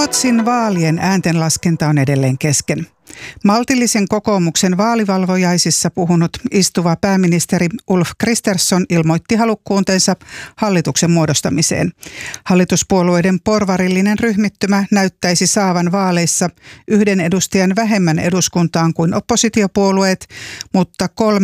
Ruotsin vaalien ääntenlaskenta on edelleen kesken. Maltillisen kokoomuksen vaalivalvojaisissa puhunut istuva pääministeri Ulf Kristersson ilmoitti halukkuutensa hallituksen muodostamiseen. Hallituspuolueiden porvarillinen ryhmittymä näyttäisi saavan vaaleissa 1 edustajan vähemmän eduskuntaan kuin oppositiopuolueet, mutta 3